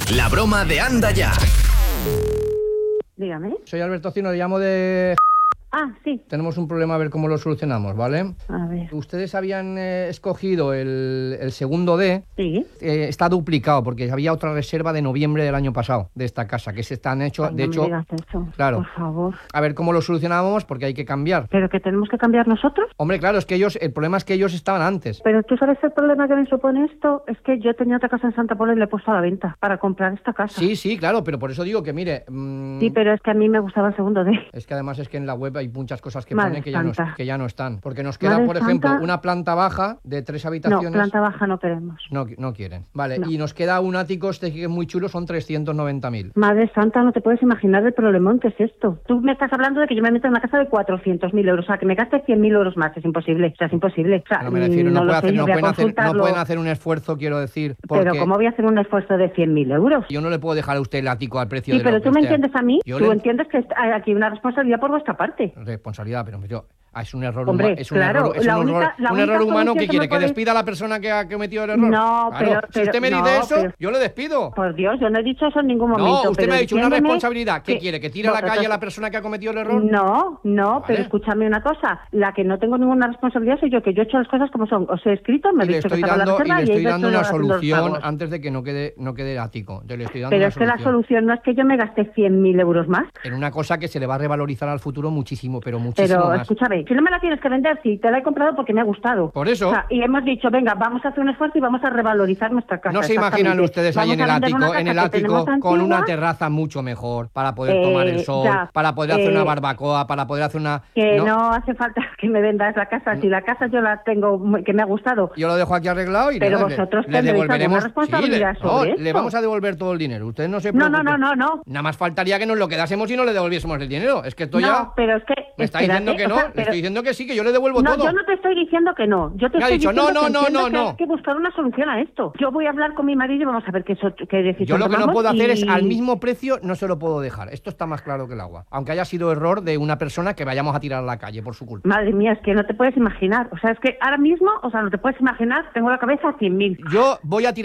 La broma de Anda Ya. Dígame. Soy Alberto Cino, le llamo de... Ah, sí. Tenemos un problema, a ver cómo lo solucionamos, ¿vale? A ver. Ustedes habían escogido el segundo D. Sí. Está duplicado porque había otra reserva de noviembre del año pasado de esta casa, que se están hecho, Ay, de no hecho... me digas eso, claro. por favor. A ver cómo lo solucionábamos porque hay que cambiar. ¿Pero que tenemos que cambiar nosotros? Hombre, claro, es que el problema es que ellos estaban antes. Pero tú sabes el problema que me supone esto, es que yo tenía otra casa en Santa Pola y le he puesto a la venta para comprar esta casa. Sí, claro, pero por eso digo que, mire... Sí, pero es que a mí me gustaba el segundo D. Es que además es que en la web hay muchas cosas que Madre ponen santa. que ya no están. Porque nos queda, Madre por ejemplo, santa. una planta baja de 3 habitaciones. No, planta baja no queremos. No quieren. Vale, No. y nos queda un ático este que es muy chulo, son 390.000. Madre santa, no te puedes imaginar el problemón que es esto. Tú me estás hablando de que yo me meto en una casa de 400.000 euros, o sea, que me gaste 100.000 euros más. Es imposible, o sea, es imposible. O sea, No me refiero, no, lo puede sé, hacer, yo no, voy a pueden hacer, no consultarlo. pueden hacer un esfuerzo, quiero decir. Porque Pero ¿cómo voy a hacer un esfuerzo de 100.000 euros? yo no le puedo dejar a usted el ático al precio Sí, de pero lo tú que me esté. entiendes a mí. Yo Tú le- entiendes que hay aquí una responsabilidad por vuestra parte. Responsabilidad, pero es un error Hombre, humano. Es un claro, error, es la un única- error, la un única error humano solución que que quiere me que podéis- despida a la persona que ha cometido el error. No, Claro, si pero- usted me dice no, eso, pero- yo le despido. Por Dios, yo no he dicho eso en ningún momento. No, usted pero me ha dicho una entiéndeme responsabilidad. ¿Qué quiere? ¿Que tire a la vosotros- calle a la persona que ha cometido el error? No, Vale. pero escúchame una cosa. La que no tengo ninguna responsabilidad soy yo, que yo he hecho las cosas como son. Os he escrito, me Y le habéis dicho que estoy estaba la dando, reserva y he una haciendo los solución pagos. antes de que no quede ático. Yo le estoy dando Pero una es que la solución. solución no es que yo me gaste 100.000 euros más. En una cosa que se le va a revalorizar al futuro muchísimo, pero muchísimo Pero más. escúchame, si no me la tienes que vender, si te la he comprado porque me ha gustado. Por eso. O sea, y hemos dicho, venga, vamos a hacer un esfuerzo y vamos a revalorizar nuestra casa. No se imaginan exactamente. ustedes ahí Vamos en el a vender una ático, casa que tenemos con una antigua, terraza mucho mejor para poder tomar el sol, ya, para poder hacer una barbacoa, para poder hacer una... que no hace falta que me vendas la casa. Si la casa yo la tengo, que me ha gustado. Yo lo dejo aquí arreglado y Pero nada, vosotros le tendréis devolveremos... alguna responsabilidad sobre le esto. vamos a devolver todo el dinero. Usted no se No, preocupe. no. Nada más faltaría que nos lo quedásemos y no le devolviésemos el dinero. Es que esto ya... No, pero es que... Me está espérate, diciendo que no, o sea, le pero- estoy diciendo que sí, que yo le devuelvo No, todo. yo no te estoy diciendo que no. Yo te Me ha estoy dicho, diciendo no, que entiendo que no. hay que buscar una solución a esto. Yo voy a hablar con mi marido y vamos a ver qué decisión Yo lo que no tomamos puedo hacer y- es al mismo precio, no se lo puedo dejar. Esto está más claro que el agua. Aunque haya sido error de una persona que vayamos a tirar a la calle por su culpa. Madre mía, es que no te puedes imaginar. O sea, es que ahora mismo, no te puedes imaginar, tengo la cabeza a 100.000. Yo voy a tirar